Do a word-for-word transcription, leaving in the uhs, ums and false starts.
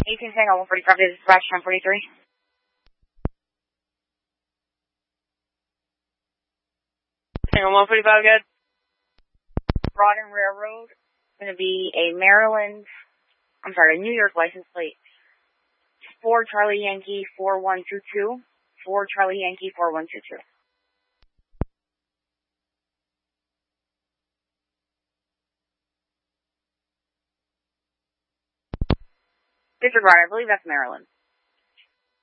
eighteen Tango one forty-five, this is dispatch ten forty-three. Tango one forty-five, good. Broaden Railroad, going to be a Maryland, I'm sorry, a New York license plate. four Charlie Yankee four one two two. four Charlie Yankee four one two two. Disregard, I believe that's Maryland.